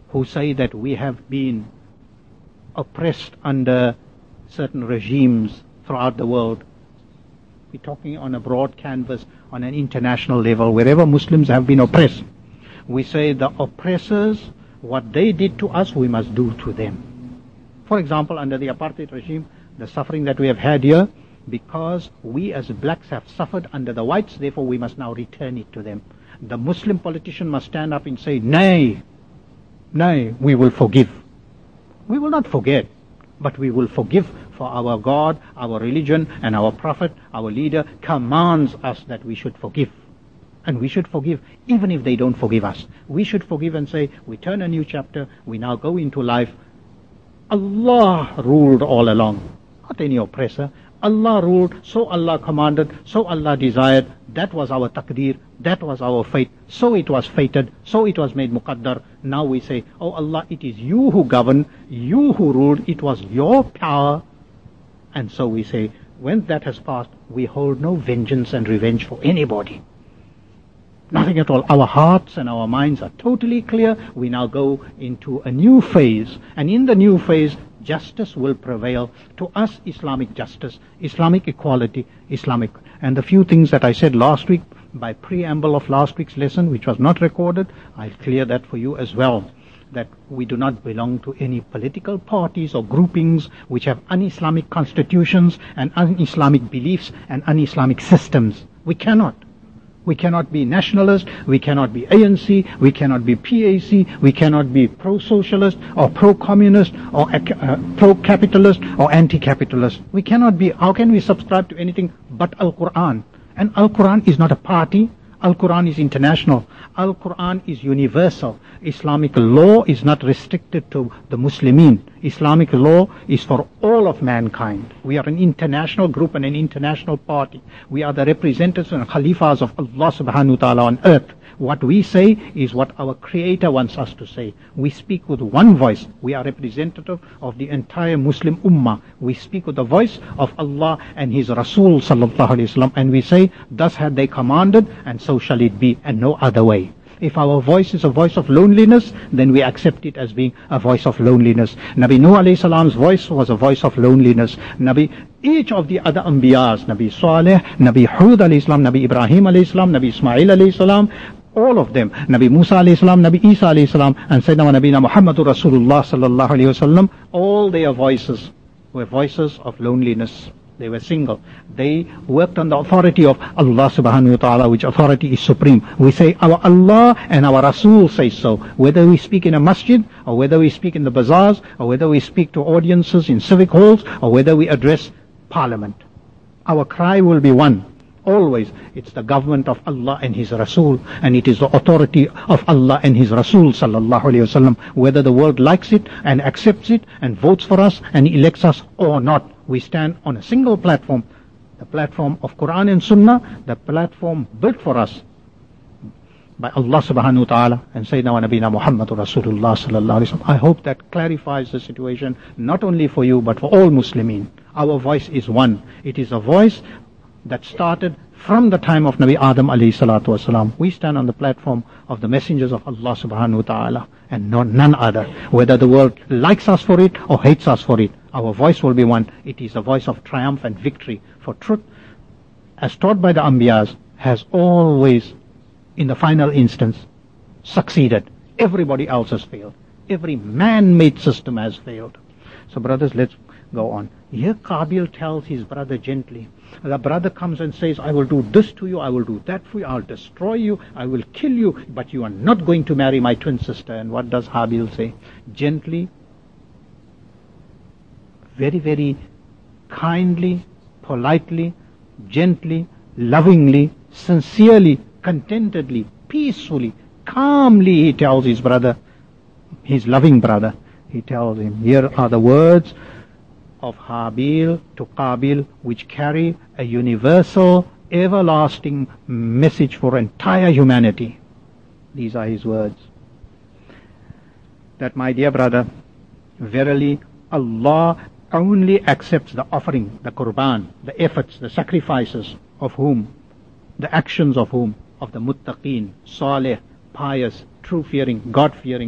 who say that we have been oppressed under certain regimes throughout the world. We're talking on a broad canvas, on an international level, wherever Muslims have been oppressed. We say the oppressors, what they did to us, we must do to them. For example, under the apartheid regime, the suffering that we have had here, because we as blacks have suffered under the whites, therefore we must now return it to them. The Muslim politician must stand up and say, nay, we will forgive. We will not forget, but we will forgive, for our God, our religion, and our Prophet, our leader, commands us that we should forgive. And we should forgive even if they don't forgive us. We should forgive and say, we turn a new chapter, we now go into life. Allah ruled all along, not any oppressor. Allah ruled, so Allah commanded, so Allah desired. That was our taqdeer, that was our fate. So it was fated, so it was made muqaddar. Now we say, oh Allah, it is you who governed, you who ruled, it was your power. And so we say, when that has passed, we hold no vengeance and revenge for anybody. Nothing at all. Our hearts and our minds are totally clear. We now go into a new phase. And in the new phase, justice will prevail. To us, Islamic justice, Islamic equality, Islamic. And the few things that I said last week, by preamble of last week's lesson, which was not recorded, I'll clear that for you as well. That we do not belong to any political parties or groupings which have un-Islamic constitutions and un-Islamic beliefs and un-Islamic systems. We cannot. We cannot be nationalist, we cannot be ANC, we cannot be PAC, we cannot be pro-socialist or pro-communist or pro-capitalist or anti-capitalist. We cannot be. How can we subscribe to anything but Al-Quran? And Al-Quran is not a party. Al-Quran is international. Al-Quran is universal. Islamic law is not restricted to the Muslimin. Islamic law is for all of mankind. We are an international group and an international party. We are the representatives and Khalifas of Allah subhanahu wa ta'ala on earth. What we say is what our Creator wants us to say. We speak with one voice. We are representative of the entire Muslim Ummah. We speak with the voice of Allah and His Rasul sallallahu alaihi wasallam, and we say, thus had they commanded, and so shall it be, and no other way. If our voice is a voice of loneliness, then we accept it as being a voice of loneliness. Nabi Nuh alayhi salam's voice was a voice of loneliness. Each of the other Anbiyas, Nabi Saleh, Nabi Hud alayhi salam, Nabi Ibrahim alayhi salam, Nabi Ismail alayhi salam, all of them, Nabi Musa alayhi salam, Nabi Isa alayhi salam, and Sayyidina Nabina Muhammadur Rasulullah sallallahu alayhi wasallam, all their voices were voices of loneliness. They were single. They worked on the authority of Allah subhanahu wa ta'ala, which authority is supreme. We say our Allah and our Rasul say so. Whether we speak in a masjid, or whether we speak in the bazaars, or whether we speak to audiences in civic halls, or whether we address parliament. Our cry will be one. Always, it's the government of Allah and His Rasul, and it is the authority of Allah and His Rasul sallallahu alayhi wasallam, whether the world likes it and accepts it and votes for us and elects us or not. We stand on a single platform, the platform of Quran and Sunnah, the platform built for us by Allah subhanahu wa ta'ala and Sayyidina Nabina Muhammadur Rasulullah sallallahu alayhi wasallam. I hope that clarifies the situation, not only for you but for all Muslimin. Our voice is one. It is a voice that started from the time of Nabi Adam alayhi salatu wasalam. We stand on the platform of the messengers of Allah subhanahu wa ta'ala and none other. Whether the world likes us for it or hates us for it, our voice will be one. It is a voice of triumph and victory. For truth, as taught by the Anbiyas, has always, in the final instance, succeeded. Everybody else has failed. Every man-made system has failed. So brothers, let's go on. Here Qabil tells his brother gently. The brother comes and says, I will do this to you, I will do that for you, I'll destroy you, I will kill you, but you are not going to marry my twin sister. And what does Habil say? Gently, very, very kindly, politely, gently, lovingly, sincerely, contentedly, peacefully, calmly, he tells his brother, his loving brother, he tells him, here are the words of Habil to Qabil, which carry a universal, everlasting message for entire humanity. These are his words. That, my dear brother, verily Allah only accepts the offering, the qurban, the efforts, the sacrifices of whom? The actions of whom? Of the muttaqeen, salih, pious, true-fearing, God-fearing